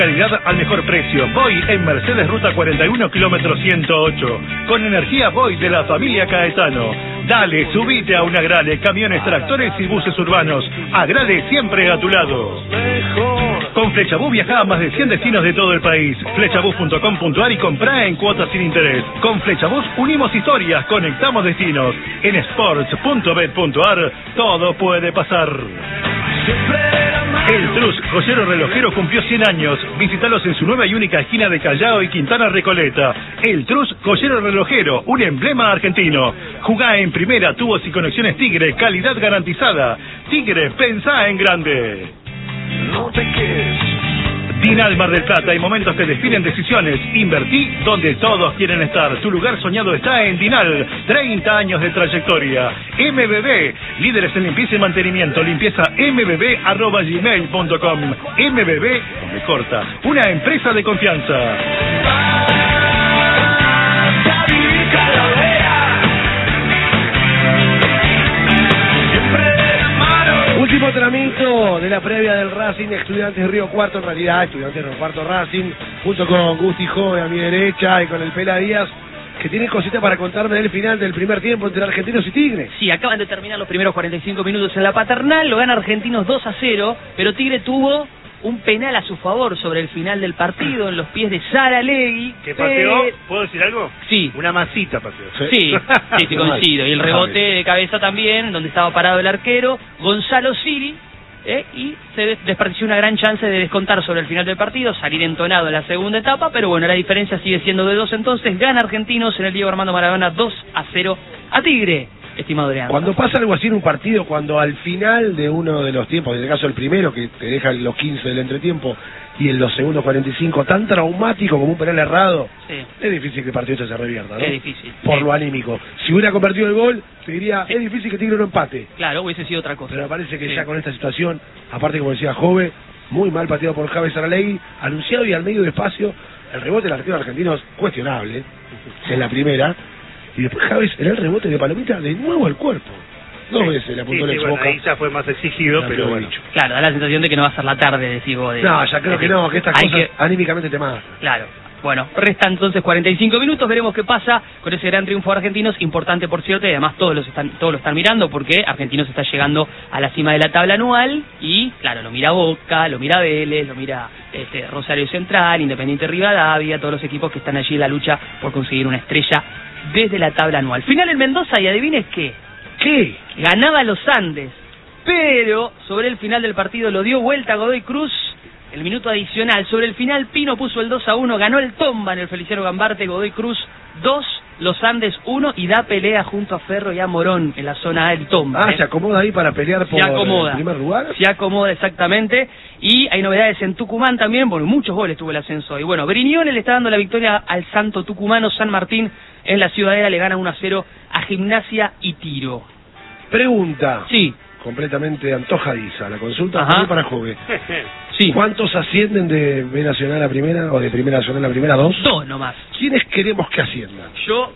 Calidad al mejor precio. Voy en Mercedes Ruta 41, kilómetro 108. Con energía Voy de la familia Caetano. Dale, subite a un Agrale, camiones, tractores y buses urbanos. Agrale siempre a tu lado. Con Flechabús viaja a más de 100 destinos de todo el país. Flechabús.com.ar y comprá en cuotas sin interés. Con Flechabús unimos historias, conectamos destinos. En sports.bet.ar todo puede pasar. El Trus, joyero relojero, cumplió 100 años. Visítalos en su nueva y única esquina de Callao y Quintana Recoleta. El Trus, joyero relojero, un emblema argentino. Jugá en primera, tubos y conexiones Tigre, calidad garantizada. Tigre, pensá en grande. No te quedes. Dinal Mar del Plata, hay momentos que definen decisiones. Invertí donde todos quieren estar. Tu lugar soñado está en Dinal. 30 años de trayectoria. MBB, líderes en limpieza y mantenimiento. Limpieza mbb@gmail.com. MBB, donde corta. Una empresa de confianza. Último entrenamiento de la previa del Racing, Estudiantes de Río Cuarto, en realidad Estudiantes de Río Cuarto Racing, junto con Gusti Joven a mi derecha y con el Pela Díaz, que tienen cositas para contarme del final del primer tiempo entre Argentinos y Tigre. Sí, acaban de terminar los primeros 45 minutos en la Paternal, lo gana Argentinos 2-0, pero Tigre tuvo un penal a su favor sobre el final del partido en los pies de Saralegui. ¿Que pateó? ¿Puedo decir algo? Sí. Una masita pateó. Sí, coincido. Y el rebote de cabeza también, donde estaba parado el arquero, Gonzalo Siri, y se desperdició una gran chance de descontar sobre el final del partido, salir entonado en la segunda etapa, pero bueno, la diferencia sigue siendo de 2, entonces gana Argentinos en el Diego Armando Maradona 2-0 a Tigre. Estimado Adrián. Cuando pasa algo así en un partido, cuando al final de uno de los tiempos, en el caso del primero, que te deja los 15 del entretiempo, y en los segundos 45, tan traumático como un penal errado, sí, es difícil que el partido se revierta, ¿no? Es difícil. Por lo anímico. Si hubiera convertido el gol, te diría, es difícil que Tigre no empate. Claro, hubiese sido otra cosa. Pero me parece que ya con esta situación, aparte como decía Jove, muy mal pateado por Javes Saralegui, anunciado y al medio de espacio, el rebote del arquero argentino es cuestionable, en la primera, y después Javes en el rebote de Palomita de nuevo al cuerpo. 2 veces le apuntó la boca. Ahí ya fue más exigido, pero bueno. Claro, da la sensación de que no va a ser la tarde, decís vos. No, ya creo que no, que estas cosas anímicamente te matan. Claro. Bueno, restan entonces 45 minutos, veremos qué pasa con ese gran triunfo de Argentinos, importante por cierto, y además todos lo están mirando porque Argentinos está llegando a la cima de la tabla anual y claro, lo mira Boca, lo mira Vélez, lo mira Rosario Central, Independiente Rivadavia, todos los equipos que están allí en la lucha por conseguir una estrella desde la tabla anual. Final en Mendoza y adivines qué. ¿Qué? Ganaba los Andes, pero sobre el final del partido lo dio vuelta Godoy Cruz. El minuto adicional, sobre el final Pino puso el 2-1, ganó el Tomba en el Feliciano Gambarte, Godoy Cruz 2, Los Andes 1 y da pelea junto a Ferro y a Morón en la zona A del Tomba. Ah, se acomoda ahí para pelear por el primer lugar. Se acomoda exactamente y hay novedades en Tucumán también, bueno, muchos goles tuvo el ascenso y bueno, Brignone le está dando la victoria al santo tucumano. San Martín en la Ciudadela le gana 1-0 a Gimnasia y Tiro. Pregunta. Sí. Completamente antojadiza. La consulta también para Jove. Sí. ¿Cuántos ascienden de B Nacional a Primera o de Primera Nacional a Primera? 2. 2 nomás. ¿Quiénes queremos que asciendan? Yo,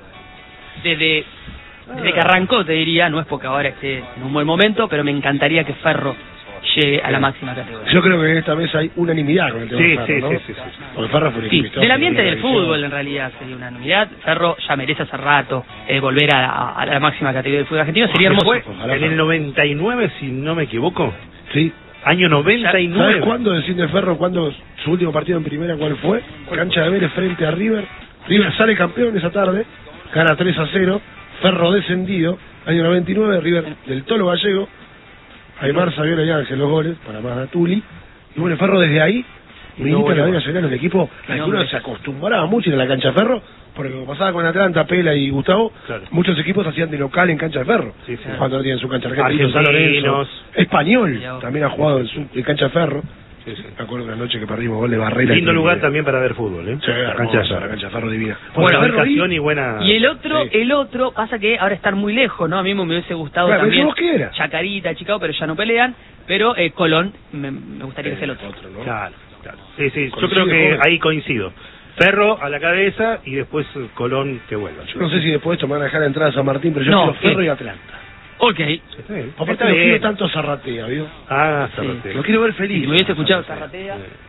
desde que arrancó, te diría, no es porque ahora esté en un buen momento, pero me encantaría que Ferro llegue a la máxima categoría. Yo creo que en esta mesa hay unanimidad con el tema de Ferro, ¿no? Sí. Porque Ferro fue un equipo del ambiente del fútbol, en realidad, sería una unanimidad. Ferro ya merece hace rato volver a la máxima categoría del fútbol argentino. Sería hermoso. En el 99, si no me equivoco. Sí. Año 99. ¿Sabes cuándo decide Ferro? ¿Cuándo su último partido en Primera? ¿Cuál fue? Cancha de Vélez frente a River. River sale campeón esa tarde, gana 3-0. Ferro descendido, año 99, River del Tolo Gallego. Aymar, Saviola y Ángel los goles, para más Natuli. Y bueno, Ferro desde ahí milita en la B Nacional, el equipo. Algunos se acostumbraba mucho a ir a la cancha de Ferro, porque como pasaba con Atlanta, Pela y Gustavo, claro, muchos equipos hacían de local en cancha de Ferro. Sí. Cuando no tienen su cancha. Argentinos. Español también ha jugado en cancha de Ferro. Sí. Me acuerdo de la noche que perdimos gol de Barrera. Lindo lugar también para ver fútbol, ¿eh? Sí, la cancha de Ferro divina. Bueno, ubicación y buena. Y el otro pasa que ahora están muy lejos, ¿no? A mí me hubiese gustado también Chacarita, Chicago, pero ya no pelean. Pero Colón, me gustaría que sea el otro, ¿no? Claro. Sí, yo creo que ahí coincido. Ferro a la cabeza y después Colón que vuelva. Yo no sé si después de esto me van a dejar entrar a San Martín, pero yo quiero Ferro y Atlanta. Ok. Aparte lo quiero tanto Zarratea, ¿vio? Zarratea. Lo quiero ver feliz. Si me hubiese escuchado Zarratea.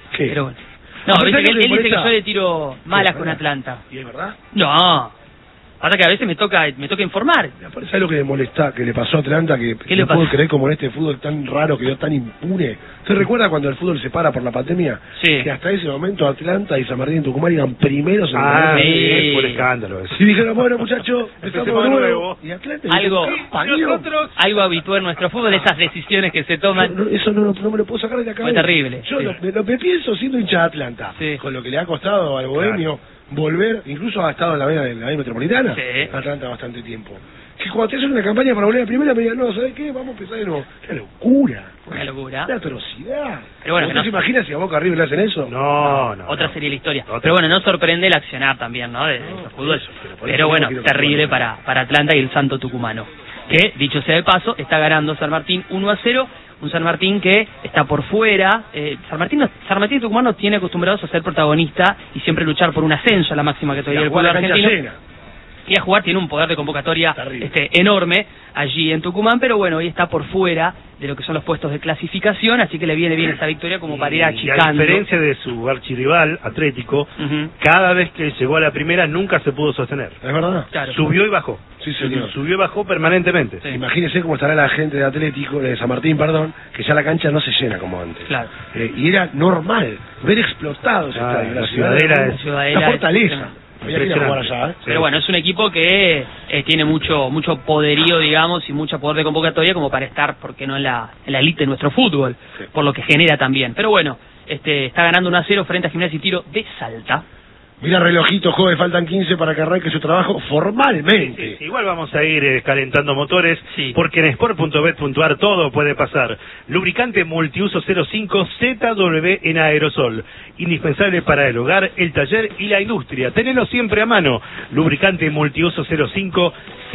¿Qué? Pero bueno. No, dice que él dice que yo le tiro malas con Atlanta. ¿Y es verdad? No. Pasa que a veces me toca informar. ¿Sabes lo que le molesta, que le pasó a Atlanta? Que ¿Qué le no pasó? puedo creer como en este fútbol tan raro, quedó tan impune. ¿Usted recuerda cuando el fútbol se para por la pandemia? Sí. Que hasta ese momento Atlanta y San Martín y Tucumán iban primeros en Ah, el sí. es por escándalo eso. Y dijeron, bueno, muchachos, Empecemos empezamos de de nuevo. nuevo. Y Atlanta Algo, Nosotros... algo habitual en nuestro fútbol, esas decisiones que se toman. Eso no me lo puedo sacar de la cabeza. Fue terrible, Yo sí. me pienso siendo hincha de Atlanta, Sí. con lo que le ha costado al bohemio volver, incluso ha estado en la vena metropolitana, Sí. Atlanta bastante tiempo. Que cuando te hacen una campaña para volver a primera, me digan, no, ¿sabes qué? Vamos a empezar de nuevo. ¡Qué locura! Una locura. ¡Qué atrocidad! Pero bueno, ¿Usted que no- se imagina si a Boca River le hacen eso? No. Otra sería la historia. Otra. Pero bueno, no sorprende el accionar también, ¿no? De fútbol. eso, por Pero eso bueno, no quiero que terrible juegue. para Atlanta y el Santo Tucumano. Que, dicho sea de paso, está ganando San Martín 1-0. Un San Martín que está por fuera. San Martín y Tucumán nos tiene acostumbrados a ser protagonista y siempre luchar por un ascenso a la máxima categoría La del fútbol jugada cancha argentino. llena. Y a jugar tiene un poder de convocatoria Terrible. enorme allí en Tucumán, pero bueno, hoy está por fuera de lo que son los puestos de clasificación, así que le viene bien esta victoria como para ir Y a achicando. diferencia de su archirrival, Atlético, Ujú. cada vez que llegó a la primera nunca se pudo sostener. ¿Es verdad? Claro. Subió y bajó. Sí, señor. Subió y bajó permanentemente. Sí. Imagínese cómo estará la gente de Atlético, de San Martín, perdón, que ya la cancha no se llena como antes. Claro. Y era normal ver explotados Ah, estadios. la Ciudadela es- la fortaleza. es- Había que ir a jugar allá, ¿eh? Pero bueno, es un equipo que tiene mucho poderío, digamos, y mucho poder de convocatoria como para estar, ¿por qué no?, en la elite de nuestro fútbol, Sí. por lo que genera también. Pero bueno, está ganando 1-0 frente a Gimnasia y Tiro de Salta. Mira relojito, joven, faltan 15 para que arranque su trabajo formalmente. Sí, igual vamos a ir calentando motores, Sí. porque en sport.bet.ar todo puede pasar. Lubricante multiuso 05 ZW en aerosol, indispensable para el hogar, el taller y la industria. Tenelo siempre a mano. Lubricante multiuso 05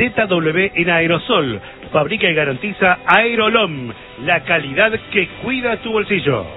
ZW en aerosol. Fabrica y garantiza Aerolom, la calidad que cuida tu bolsillo.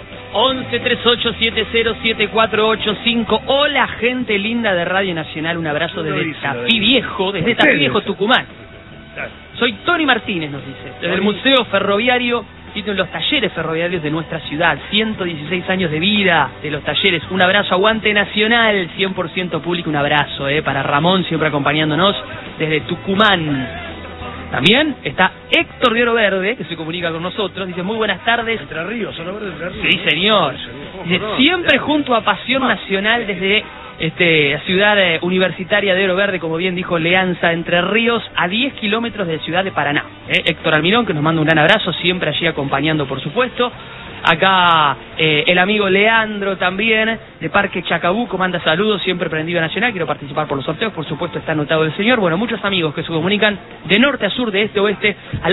1138707485. Hola, gente linda de Radio Nacional, un abrazo desde Tafí Viejo, desde Tafí Viejo, Tucumán. Soy Tony Martínez, nos dice, desde el Museo Ferroviario, sitio en los talleres ferroviarios de nuestra ciudad. 116 años de vida de los talleres. Un abrazo, aguante Nacional, 100% público, un abrazo para Ramón, siempre acompañándonos desde Tucumán. También está Héctor de Oro Verde, que se comunica con nosotros, dice, muy buenas tardes. Entre Ríos, Oro Verde, Entre Ríos. Sí, señor. Dice, siempre junto a Pasión Nacional desde la ciudad universitaria de Oro Verde, como bien dijo Leanza, Entre Ríos, a 10 kilómetros de la ciudad de Paraná. Héctor Almirón, que nos manda un gran abrazo, siempre allí acompañando, por supuesto. Acá el amigo Leandro también, de Parque Chacabuco, manda saludos, siempre prendido a Nacional, quiero participar por los sorteos, por supuesto está anotado el señor. Bueno, muchos amigos que se comunican de norte a sur, de este a oeste, al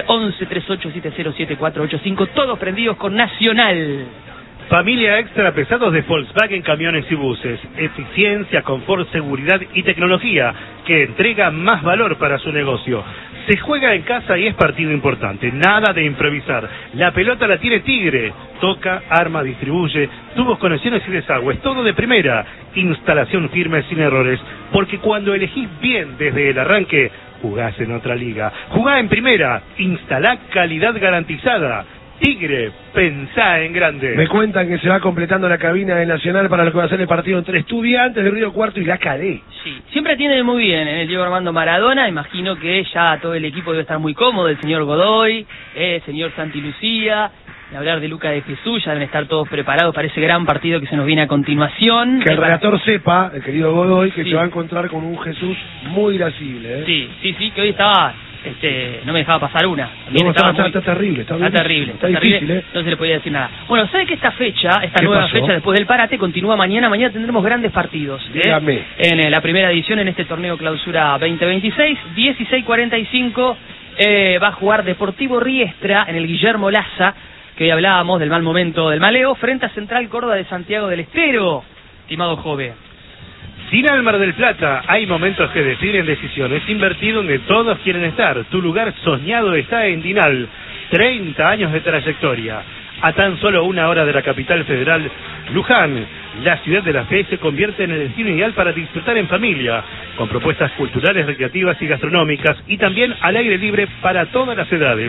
1138707485, todos prendidos con Nacional. Familia extra pesados de Volkswagen Camiones y Buses. Eficiencia, confort, seguridad y tecnología que entrega más valor para su negocio. Se juega en casa y es partido importante. Nada de improvisar. La pelota la tiene Tigre. Toca, arma, distribuye, tubos, conexiones y desagües. Todo de primera. Instalación firme sin errores. Porque cuando elegís bien desde el arranque, jugás en otra liga. Jugá en primera. Instalá calidad garantizada. Tigre, pensá en grande. Me cuentan que se va completando la cabina del Nacional para lo que va a ser el partido entre Estudiantes de Río Cuarto y la Calé. Sí, siempre atiende muy bien el Diego Armando Maradona. Imagino que ya todo el equipo debe estar muy cómodo. El señor Godoy, el señor Santi Lucía, de hablar de Luca de Jesús, ya deben estar todos preparados para ese gran partido que se nos viene a continuación. Que el relator sepa, el querido Godoy, que Sí. se va a encontrar con un Jesús muy irascible. Sí, que hoy estaba, no me dejaba pasar una. También No, estaba está terrible, está terrible, está terrible, difícil, no se le podía decir nada. Bueno, ¿sabe que esta fecha, esta ¿Qué nueva pasó? fecha después del parate continúa mañana? Mañana tendremos grandes partidos. Dígame. En la primera edición en este torneo Clausura 2026, 16:45 va a jugar Deportivo Riestra en el Guillermo Laza, que hoy hablábamos del mal momento del Maleo, frente a Central Córdoba de Santiago del Estero, estimado joven. Sin Mar del Plata, hay momentos que definen decisiones. Invertir donde todos quieren estar. Tu lugar soñado está en Dinal. 30 años de trayectoria. A tan solo 1 hora de la capital federal, Luján, la ciudad de la fe, se convierte en el destino ideal para disfrutar en familia, con propuestas culturales, recreativas y gastronómicas, y también al aire libre para todas las edades.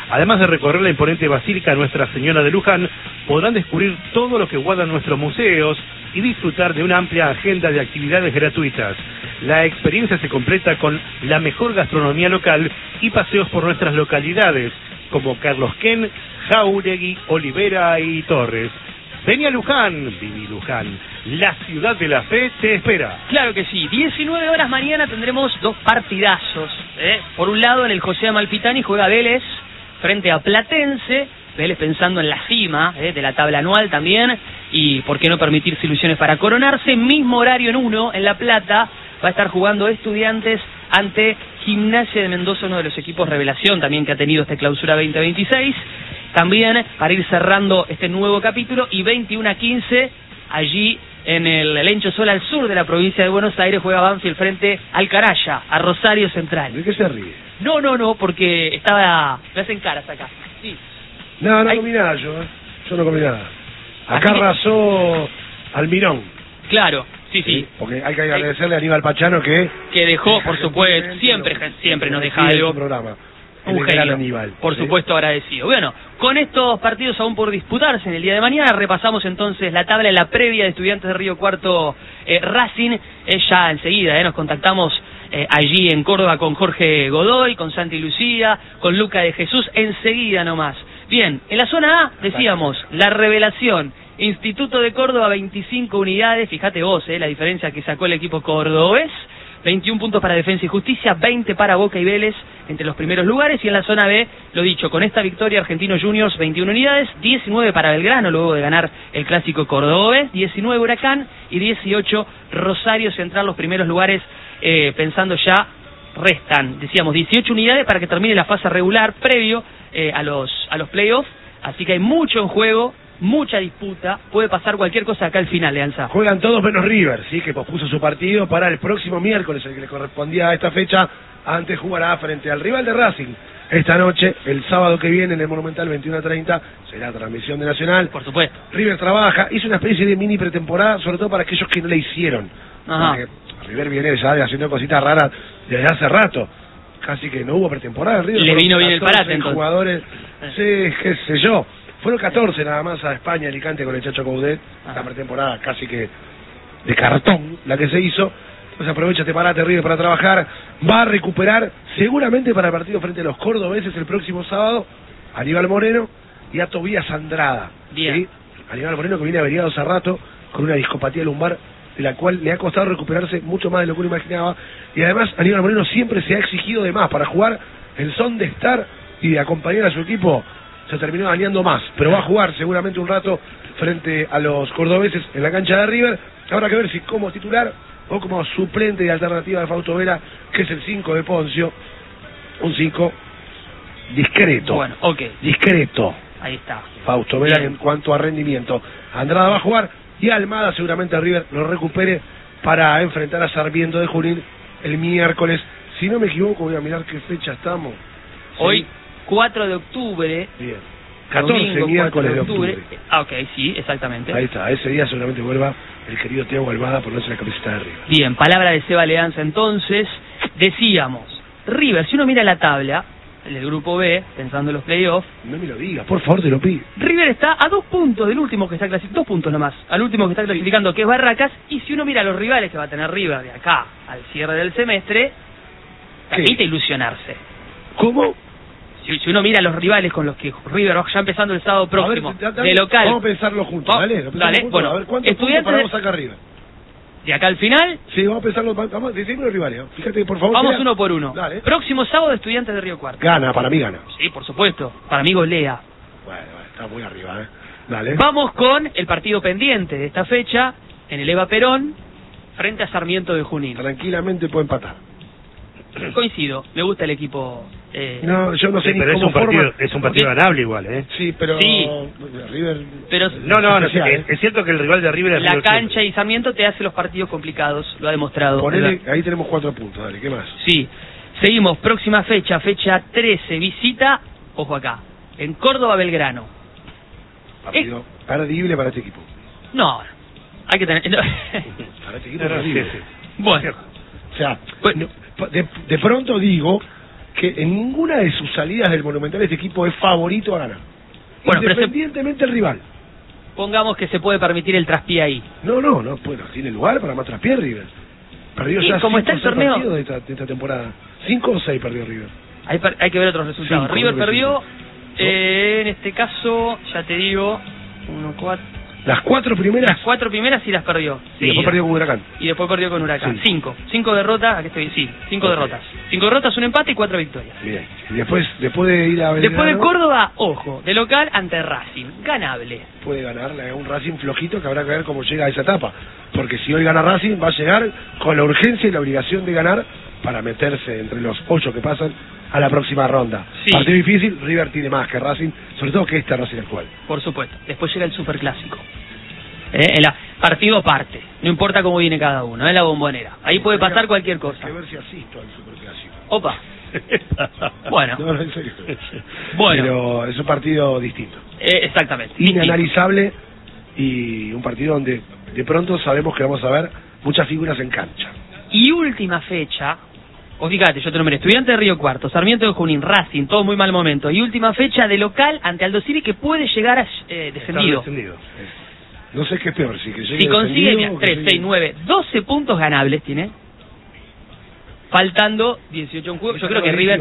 Además de recorrer la imponente Basílica Nuestra Señora de Luján, podrán descubrir todo lo que guardan nuestros museos y disfrutar de una amplia agenda de actividades gratuitas. La experiencia se completa con la mejor gastronomía local y paseos por nuestras localidades, como Carlos Ken, Jáuregui, Olivera y Torres. Vení a Luján, viví Luján. La ciudad de la fe te espera. Claro que sí. 19 horas mañana tendremos dos partidazos. Por un lado, en el José Amalfitani juega Vélez frente a Platense. Vélez pensando en la cima de la tabla anual también. Y por qué no permitirse ilusiones para coronarse. Mismo horario en 1, en La Plata. Va a estar jugando Estudiantes ante Gimnasia de Mendoza, uno de los equipos revelación también que ha tenido esta clausura 2026. También para ir cerrando este nuevo capítulo, y 21:15 allí en el Lencho Sol al sur de la provincia de Buenos Aires juega Banfield frente al Caraya, a Rosario Central. ¿De qué se ríe? No, porque me hacen caras acá. Sí. No comí nada yo no comí nada. Acá arrasó Almirón. Claro, sí. Porque hay que agradecerle a Aníbal Pachano que dejó, por supuesto, siempre nos deja algo. Programa. Un genio, por supuesto agradecido. Bueno, con estos partidos aún por disputarse en el día de mañana, repasamos entonces la tabla en la previa de Estudiantes de Río Cuarto Racing. Ya enseguida nos contactamos allí en Córdoba con Jorge Godoy, con Santi Lucía, con Luca de Jesús, enseguida nomás. Bien, en la zona A decíamos, la revelación, Instituto de Córdoba 25 unidades, fíjate vos la diferencia que sacó el equipo cordobés. 21 puntos para Defensa y Justicia, 20 para Boca y Vélez entre los primeros lugares. Y en la zona B, lo dicho, con esta victoria Argentinos Juniors 21 unidades, 19 para Belgrano luego de ganar el clásico cordobés, 19 Huracán y 18 Rosario Central, los primeros lugares. Pensando ya, restan, decíamos, 18 unidades para que termine la fase regular previo a los playoffs. Así que hay mucho en juego, mucha disputa, puede pasar cualquier cosa acá al final, Leanza. Juegan todos menos River, sí, que pospuso su partido para el próximo miércoles, el que le correspondía a esta fecha. Antes jugará frente al rival de Racing esta noche, el sábado que viene en el Monumental 21:30, será transmisión de Nacional. Por supuesto. River trabaja, hizo una especie de mini pretemporada, sobre todo para aquellos que no la hicieron. Porque River viene ya haciendo cositas raras desde hace rato. Casi que no hubo pretemporada. River le vino bien el parate, entonces. Jugadores, sí, qué sé yo. Fueron 14 nada más a España, Alicante, con el Chacho Coudet. La pretemporada casi que de cartón, la que se hizo. Entonces aprovecha este parate River para trabajar. Va a recuperar seguramente para el partido frente a los cordobeses el próximo sábado a Aníbal Moreno y a Tobías Andrada. Bien. ¿Sí? Aníbal Moreno, que viene averiado hace rato con una discopatía lumbar, de la cual le ha costado recuperarse mucho más de lo que uno imaginaba. Y además Aníbal Moreno siempre se ha exigido de más para jugar el son de estar y de acompañar a su equipo. Se terminó dañando más, pero va a jugar seguramente un rato frente a los cordobeses en la cancha de River. Habrá que ver si como titular o como suplente y alternativa de Fausto Vera, que es el 5 de Poncio. Un 5 discreto. Bueno, ok. Discreto. Ahí está. Fausto Vera en cuanto a rendimiento. Andrada va a jugar y Almada seguramente a River lo recupere para enfrentar a Sarmiento de Junín el miércoles. Si no me equivoco, voy a mirar qué fecha estamos. Hoy, ¿sí? 4 de octubre. Bien. 14 domingo, miércoles de octubre. Ok, sí, exactamente. Ahí está, ese día seguramente vuelva el querido Thiago Almada por ponerse la camiseta de River. Bien, palabra de Seba Leanza entonces. Decíamos, River, si uno mira la tabla, el grupo B, pensando en los playoffs. No me lo digas, por favor, te lo pido. River está a 2 puntos del último que está clasificando, 2 puntos nomás, al último que está clasificando, que es Barracas. Y si uno mira los rivales que va a tener River de acá al cierre del semestre, permite ilusionarse. ¿Cómo? Si uno mira los rivales con los que River va ya empezando el sábado próximo, de local. Vamos a pensarlo juntos, ¿vale? Dale, bueno, a ver, ¿cuántos Estudiantes puntos paramos acá River? De acá al final. Sí, vamos a pensarlo, vamos, decime los rivales, fíjate, por favor. Vamos uno por uno. Dale. Próximo sábado, Estudiantes de Río Cuarto. Gana, para mí gana. Sí, por supuesto, para mí golea. Bueno, está muy arriba, Dale. Vamos con el partido pendiente de esta fecha, en el Eva Perón, frente a Sarmiento de Junín. Tranquilamente puede empatar. Coincido, me gusta el equipo. No, yo no sé ni pero cómo es un partido ganable igual, Sí, pero sí, River. Pero no, es cierto que el rival de River es la River cancha siempre. y Sarmiento te hace los partidos complicados, lo ha demostrado. Ponele, ahí tenemos 4 puntos, dale, ¿qué más? Sí, seguimos, próxima fecha 13, visita, ojo acá, en Córdoba Belgrano. Partido perdible para este equipo. No, hay que tener. Para este equipo perdible. Sí. Bueno, O sea, de pronto digo, que en ninguna de sus salidas del Monumental este equipo es favorito a ganar. Bueno, independientemente del rival. Pongamos que se puede permitir el traspié ahí. No, bueno, tiene lugar para más traspié River. Perdió y ya como 5 está el o 6 torneo partidos de esta temporada. 5 o 6 perdió River. Hay que ver otros resultados. 5, River perdió, 5. en este caso, ya te digo, 1, 4. Las 4 primeras. Las 4 primeras sí las perdió. Y después perdió con Huracán. Y después perdió con Huracán. Sí. 5 derrotas, aquí estoy, sí, 5 derrotas. 5 derrotas, un empate y 4 victorias. Bien. Y después de ir a Belgrano, Después de Córdoba, ojo, de local ante Racing, ganable. puede ganarle a un Racing flojito que habrá que ver cómo llega a esa etapa. Porque si hoy gana Racing, va a llegar con la urgencia y la obligación de ganar para meterse entre los 8 que pasan a la próxima ronda. Sí. Partido difícil, River tiene más que Racing, sobre todo que este Racing actual. Por supuesto. Después llega el Superclásico. Partido aparte, no importa cómo viene cada uno, la Bombonera. Ahí puede pasar cualquier cosa. Hay que ver si asisto al Superclásico. Opa. Bueno. No, en serio. Bueno. Pero es un partido distinto. Exactamente. Inanalizable y un partido donde de pronto sabemos que vamos a ver muchas figuras en cancha. Y última fecha, o fíjate, yo te nombré Estudiante de Río Cuarto, Sarmiento de Junín, Racing, todo muy mal momento. Y última fecha de local ante Aldo Civi que puede llegar a descendido. No sé qué es peor, si consigue Mira, 3, 6, 9, 12 puntos ganables tiene. Faltando 18 en juego. Yo creo que River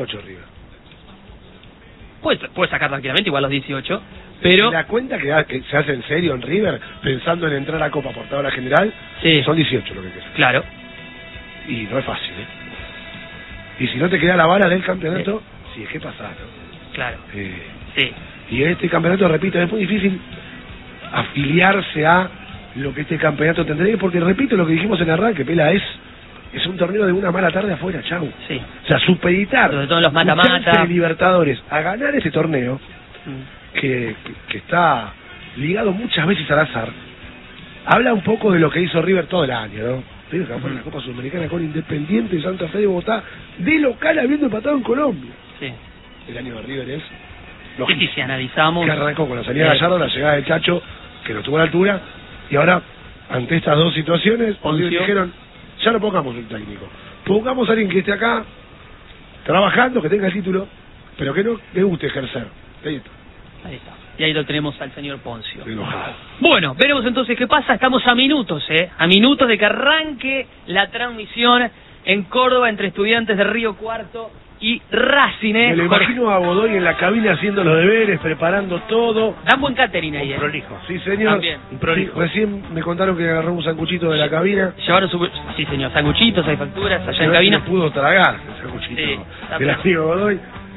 puede sacar tranquilamente igual los 18. Pero ¿te das cuenta que se hace en serio en River pensando en entrar a Copa por tabla general? Sí. Son 18 lo que queda. Claro. Y no es fácil, Y si no te queda la bala del campeonato, sí, es que pasa, ¿no? Claro. Sí. Y en este campeonato, repito, es muy difícil afiliarse a lo que este campeonato tendría, porque repito lo que dijimos en arranque, Pela, es un torneo de una mala tarde afuera, chau. Sí. O sea, supeditar sobre todo los mata-mata Libertadores a ganar este torneo que está ligado muchas veces al azar, habla un poco de lo que hizo River todo el año, ¿no? River que fue en la Copa Sudamericana con Independiente de Santa Fe de Bogotá, de local habiendo empatado en Colombia. Sí. El año de River es sí, si analizamos, que arrancó con la salida de Gallardo, la llegada de Chacho, que no tuvo la altura, y ahora, ante estas dos situaciones, dijeron, ya no pongamos un técnico, pongamos a alguien que esté acá, trabajando, que tenga el título, pero que no le guste ejercer. Ahí está. Y ahí lo tenemos al señor Poncio. Enojado. Bueno, veremos entonces qué pasa. Estamos a minutos, a minutos de que arranque la transmisión en Córdoba entre Estudiantes de Río Cuarto y Racing, Me lo imagino a Godoy en la cabina haciendo los deberes, preparando todo. Dan buen catering ahí, prolijo. Sí, señor. También. Sí, recién me contaron que agarró un sanguchito de la cabina. Llevaron sí, señor, sanguchitos, hay facturas allá en cabina. No pudo tragar el sanguchito del amigo Godoy.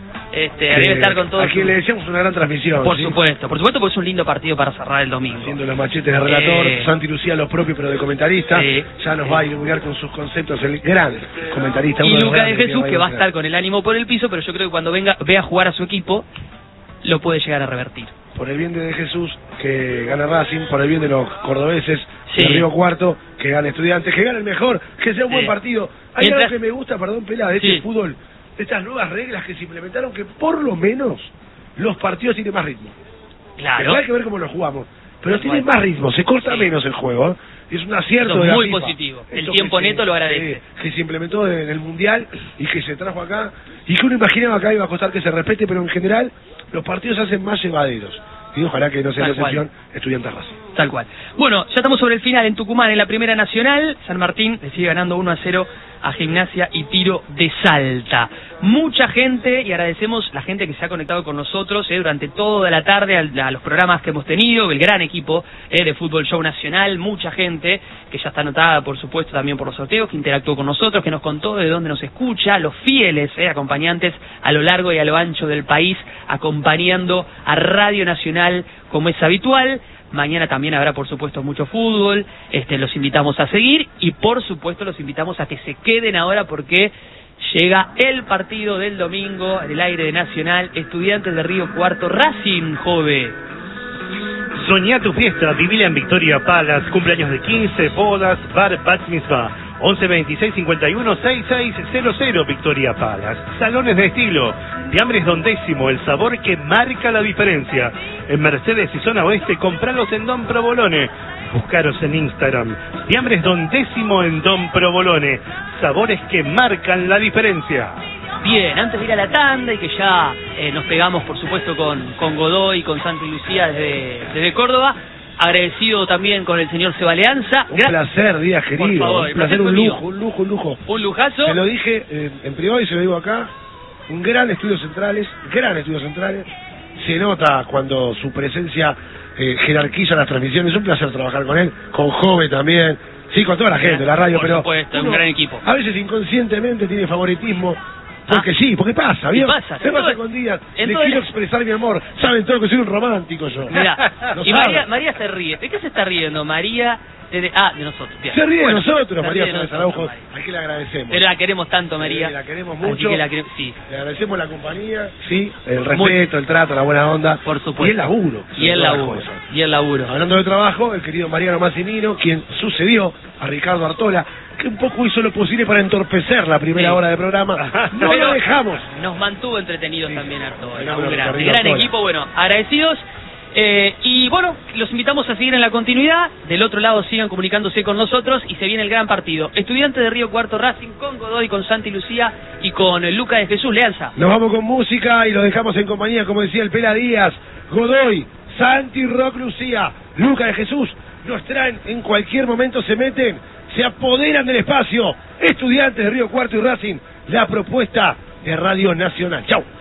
Debe estar con todo. A quien le decíamos una gran transmisión. Por supuesto, porque es un lindo partido para cerrar el domingo. Haciendo los machetes de relator, Santi Lucía los propios, pero de comentarista. Ya nos va a iluminar con sus conceptos el gran comentarista. Y Lucas de Jesús, que va a estar con el ánimo por el piso, pero yo creo que cuando vea jugar a su equipo, lo puede llegar a revertir. Por el bien de Jesús, que gane Racing, por el bien de los cordobeses, de Río Cuarto, que gane Estudiantes, que gane el mejor, que sea un buen partido. Hay algo que me gusta, Pela, de este fútbol, de estas nuevas reglas que se implementaron, que por lo menos los partidos tienen más ritmo. Claro. Hay que ver cómo lo jugamos, pero tienen más ritmo, se corta menos el juego. Es un acierto de la muy FIFA. Positivo. El tiempo neto lo agradece. Que se implementó en el Mundial y que se trajo acá, y que uno imaginaba acá iba a costar que se respete, pero en general los partidos se hacen más llevaderos. Y ojalá que no sea la excepción, Estudiantes Racing. Tal cual. Bueno, ya estamos sobre el final en Tucumán, en la Primera Nacional. San Martín le sigue ganando 1-0 a Gimnasia y Tiro de Salta. Mucha gente, y agradecemos la gente que se ha conectado con nosotros durante toda la tarde a los programas que hemos tenido, el gran equipo de Fútbol Show Nacional, mucha gente que ya está anotada, por supuesto, también por los sorteos, que interactuó con nosotros, que nos contó de dónde nos escucha, los fieles acompañantes a lo largo y a lo ancho del país, acompañando a Radio Nacional como es habitual. Mañana también habrá, por supuesto, mucho fútbol. Los invitamos a seguir y, por supuesto, los invitamos a que se queden ahora porque llega el partido del domingo en el aire de Nacional. Estudiantes de Río Cuarto, Racing, Jove. Soñá tu fiesta, vivila en Victoria Palace, cumpleaños de 15, bodas, bar, bat mitzvah. 11 26 51 6600 Victoria Palace. Salones de estilo. Fiambres Don Décimo, el sabor que marca la diferencia. En Mercedes y Zona Oeste, compralos en Don Provolone. Buscaros en Instagram. Fiambres Don Décimo en Don Provolone. Sabores que marcan la diferencia. Bien, antes de ir a la tanda y que ya nos pegamos, por supuesto, con Godoy y con Santi Lucía desde Córdoba, agradecido también con el señor Seba Leanza. Un placer, Díaz, querido. Por favor, un placer, un mío. lujo, un lujo, un lujo. Un lujazo. Se lo dije en privado y se lo digo acá. Un gran estudios centrales. Se nota cuando su presencia jerarquiza las transmisiones. Es un placer trabajar con él, con Jove también. Sí, con toda la gente de la radio, por pero supuesto, es un gran equipo. A veces inconscientemente tiene favoritismo. Porque sí, porque pasa, ¿vio? Me pasa con Díaz. Le quiero expresar mi amor. Saben todo que soy un romántico yo. Mirá, y María se ríe. ¿De qué se está riendo María? De nosotros. Bien. Se ríe de nosotros, se María ríe de Fernández nosotros, Araujo. María. Aquí le agradecemos. Pero la queremos tanto, María. La queremos mucho. Así que sí. Le agradecemos la compañía, sí, el respeto, el trato, la buena onda. Por supuesto. Y el laburo. Y el laburo. Hablando de trabajo, el querido Mariano Massinino, quien sucedió a Ricardo Artola, que un poco hizo lo posible para entorpecer la primera hora de programa. No pero lo dejamos. Nos mantuvo entretenidos también Artola. Gran Equipo, bueno, agradecidos. Y bueno, los invitamos a seguir en la continuidad. Del otro lado sigan comunicándose con nosotros y se viene el gran partido. Estudiantes de Río Cuarto Racing con Godoy, con Santi Lucía y con Luca de Jesús Leanza. Nos vamos con música y lo dejamos en compañía, como decía el Pela Díaz, Godoy, Santi, Rock, Lucía, Luca de Jesús. Nos traen, en cualquier momento se meten, se apoderan del espacio. Estudiantes de Río Cuarto y Racing, la propuesta de Radio Nacional. Chau.